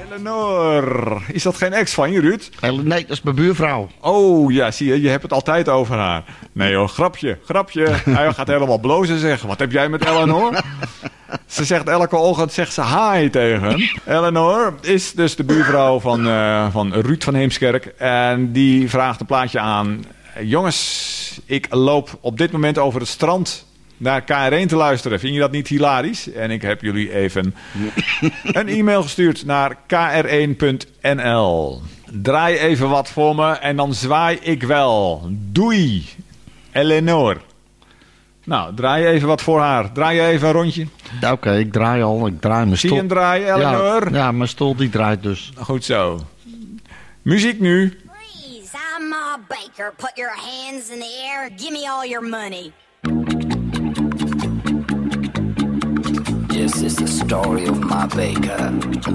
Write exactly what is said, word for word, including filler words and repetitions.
Eleanor. Is dat geen ex van je, Ruud? Nee, dat is mijn buurvrouw. Oh, ja, zie je. Je hebt het altijd over haar. Nee hoor, grapje, grapje. Hij gaat helemaal blozen zeggen. Wat heb jij met Eleanor? Ze zegt elke ochtend zegt ze hi tegen. Eleanor is dus de buurvrouw van, uh, van Ruud van Heemskerk. En die vraagt een plaatje aan. Jongens, ik loop op dit moment over het strand naar K R één te luisteren. Vind je dat niet hilarisch? En ik heb jullie even een e-mail gestuurd naar k r één punt n l. Draai even wat voor me en dan zwaai ik wel. Doei, Eleanor. Nou, draai je even wat voor haar. Draai je even een rondje. Ja, oké, okay, ik draai al. Ik draai mijn Zie stoel. je hem draaien, Eleanor? Ja, ja, mijn stoel die draait dus. Goed zo. Muziek nu. Please, I'm Ma Baker. Put your hands in the air. Give me all your money. This is the story of Ma Baker, an